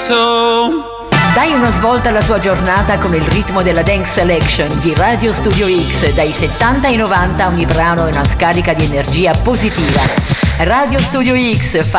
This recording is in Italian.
home. Dai una svolta alla tua giornata con il ritmo della Dance Selection di Radio Studio X. Dai 70 ai 90 ogni brano è una scarica di energia positiva. Radio Studio X fa